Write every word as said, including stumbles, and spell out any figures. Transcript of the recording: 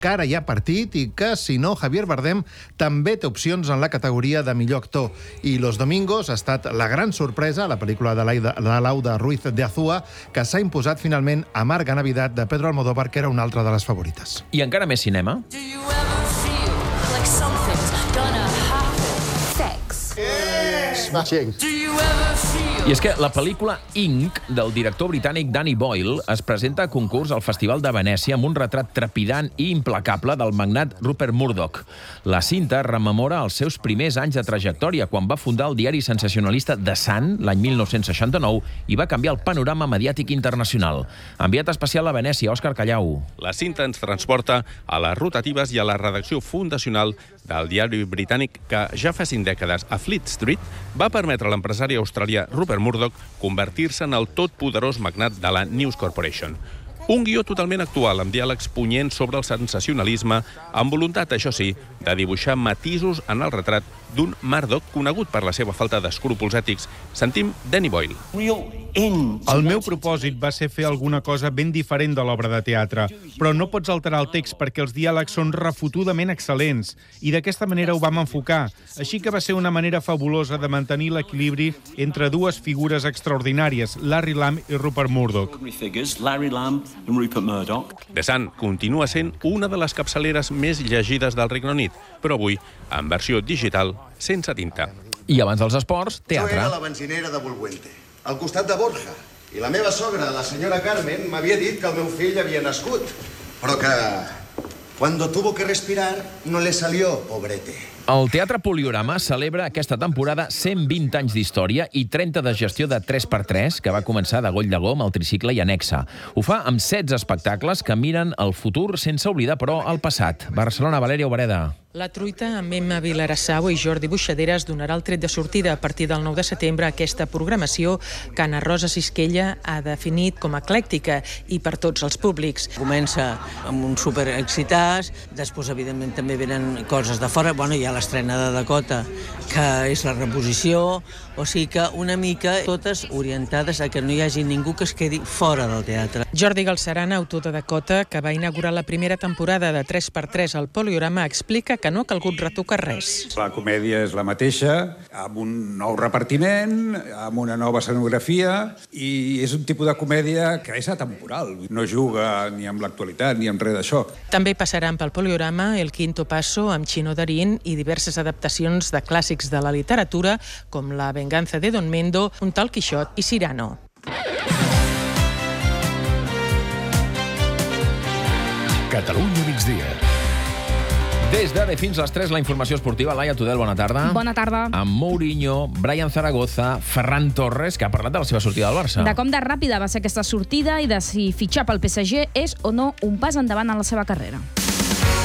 que ara hi ha partit i que, si no, Javier Bardem també té opcions en la categoria de millor actor. I Los Domingos ha estat la gran sorpresa, la pel·lícula de Laida, de Lauda Ruiz de Azúa, que s'ha imposat finalment a Amarga Navidad de Pedro Almodóvar, que era una altra de les favorites. I encara més cinema. I és que la pel·lícula Ink, del director britànic Danny Boyle, es presenta a concurs al Festival de Venècia amb un retrat trepidant i implacable del magnat Rupert Murdoch. La cinta rememora els seus primers anys de trajectòria, quan va fundar el diari sensacionalista The Sun, l'any mil nou-cents seixanta-nou, i va canviar el panorama mediàtic internacional. Enviat especial a Venècia, Òscar Callau. La cinta ens transporta a les rotatives i a la redacció fundacional del diari britànic que ja fa cinc dècades a Fleet Street va permetre a l'empresari australià Rupert Murdoch convertir-se en el totpoderós magnat de la News Corporation. Un guió totalment actual, amb diàlegs punyents sobre el sensacionalisme, amb voluntat, això sí, de dibuixar matisos en el retrat d'un Murdoch conegut per la seva falta d'escrúpols ètics. Sentim Danny Boyle. El meu propòsit va ser fer alguna cosa ben diferent de l'obra de teatre, però no pots alterar el text perquè els diàlegs són refotudament excel·lents, i d'aquesta manera ho vam enfocar. Així que va ser una manera fabulosa de mantenir l'equilibri entre dues figures extraordinàries, Larry Lamb i Rupert Murdoch. The Sun continua sent una de les capçaleres més llegides del Regne Unit, però avui en versió digital, sense tinta. I abans dels esports, teatre. Jo era la benzinera de Bulwente, al costat de Borja. I la meva sogra, la senyora Carmen, m'havia dit que el meu fill havia nascut, però que cuando tuvo que respirar no le salió, pobrete. El Teatre Poliorama celebra aquesta temporada cent vint anys d'història i trenta de gestió de tres per tres, que va començar de Goll de Gom, el tricicle i Anexa. Ho fa amb setze espectacles que miren el futur sense oblidar, però, el passat. Barcelona, Valèria Obereda. La truita amb Emma Vilarassau i Jordi Buixaderes donarà el tret de sortida a partir del nou de setembre a aquesta programació que Anna Rosa Sisquella ha definit com eclèctica i per tots els públics. Comença amb un super excitàs, després, evidentment, també venen coses de fora. Bueno, hi ha l'estrena de Dakota, que és la reposició, o sigui que una mica totes orientades a que no hi hagi ningú que es quedi fora del teatre. Jordi Galceran, autor de Dakota, que va inaugurar la primera temporada de tres per tres al Poliorama, explica que no ha calgut retocar res. La comèdia és la mateixa, amb un nou repartiment, amb una nova escenografia, i és un tipus de comèdia que és atemporal. No juga ni amb l'actualitat ni amb res d'això. També passaran pel Poliorama El Quinto Paso amb Chino Darín i diverses adaptacions de clàssics de la literatura com La venganza de Don Mendo, Un tal Quixot i Cyrano. Catalunya migdia. Des d'ara fins a les tres, la informació esportiva. Laia Tudel, bona tarda. Bona tarda. Amb Mourinho, Brian Zaragoza, Ferran Torres, que ha parlat de la seva sortida del Barça. De com de ràpida va ser aquesta sortida i de si fitxar pel P S G és o no un pas endavant en la seva carrera.